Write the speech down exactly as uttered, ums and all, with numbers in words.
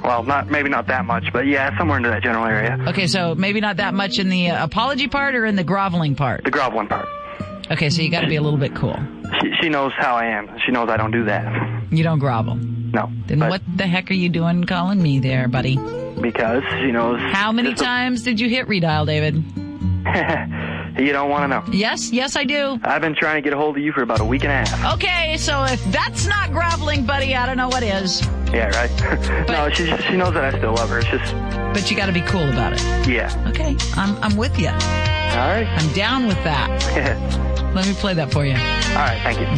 Well, not maybe not that much, but yeah, somewhere into that general area. Okay, so maybe not that much in the uh, apology part or in the groveling part? The groveling part. Okay, so you got to be a little bit cool. She, she knows how I am. She knows I don't do that. You don't grovel? No. Then what the heck are you doing calling me there, buddy? Because she knows... How many times did you hit redial, David? You don't want to know. Yes, yes, I do. I've been trying to get a hold of you for about a week and a half. Okay, so if that's not groveling, buddy, I don't know what is. Yeah, right? No, she she knows that I still love her. It's just... But you got to be cool about it. Yeah. Okay, I'm I'm with you. All right. I'm down with that. Let me play that for you. All right, thank you.